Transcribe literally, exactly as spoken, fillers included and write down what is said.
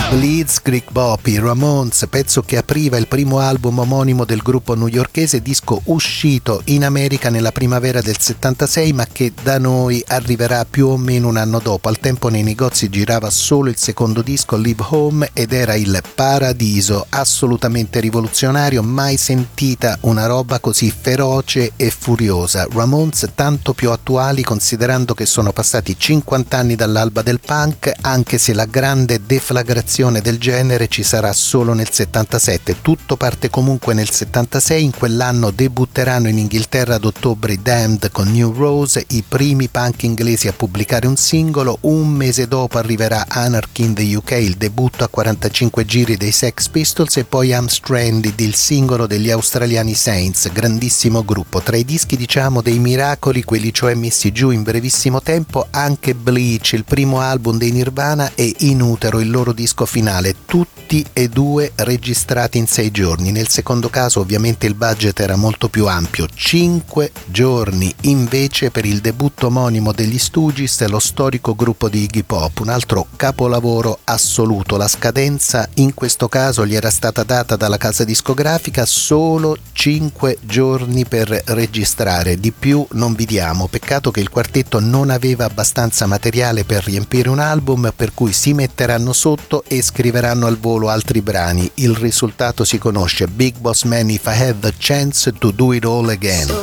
Blitzkrieg Bop, i Ramones, pezzo che apriva il primo album omonimo del gruppo newyorkese, disco uscito in America nella primavera del settantasei ma che da noi arriverà più o meno un anno dopo. Al tempo nei negozi girava solo il secondo disco, Live Home, ed era il paradiso, assolutamente rivoluzionario, mai sentita una roba così feroce e furiosa. Ramones tanto più attuali considerando che sono passati cinquanta anni dall'alba del punk, anche se la grande deflagrazione del genere ci sarà solo nel settantasette. Tutto parte comunque nel settantasei. In quell'anno debutteranno in Inghilterra ad ottobre i Damned con New Rose, i primi punk inglesi a pubblicare un singolo. Un mese dopo arriverà Anarchy in the U K, il debutto a quarantacinque giri dei Sex Pistols, e poi I'm Stranded, il singolo degli australiani Saints, grandissimo gruppo. Tra i dischi diciamo dei miracoli, quelli cioè messi giù in brevissimo tempo, anche Bleach, il primo album dei Nirvana, e In Utero, il loro disco finale, tutti e due registrati in sei giorni. Nel secondo caso ovviamente il budget era molto più ampio, cinque giorni invece per il debutto omonimo degli Stooges, lo storico gruppo di Iggy Pop, un altro capolavoro assoluto. La scadenza in questo caso gli era stata data dalla casa discografica, solo cinque giorni per registrare, di più non vi diamo. Peccato che il quartetto non aveva abbastanza materiale per riempire un album, per cui si metteranno sotto e scriveranno al volo altri brani. Il risultato si conosce: Big Boss Man, If I Had the Chance to Do It All Again.